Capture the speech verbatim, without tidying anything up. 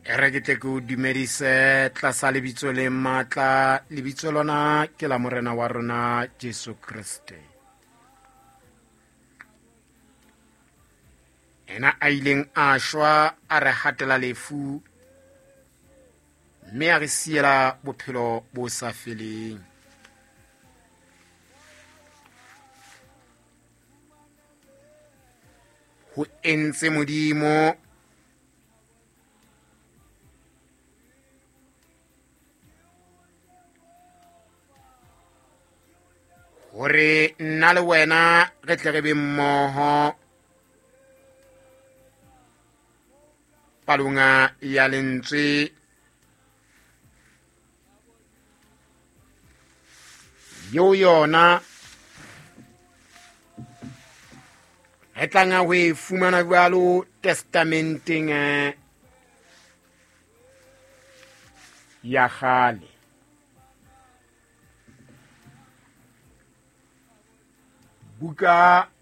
Re ke tle ke o dumedise tlasa lebitso le matla lebitso lona ke la morena wa rona Jesu Kriste. Ena a ileng a shwa a re hatela lefu mme a re siela bophelo bo sa feleng. Ho entse Modimo hore nna le wena re tle re be mmoho palunga ya lentswe yo yona re tlanga ho e fumana jwalo testamenteng ya kgale. Buka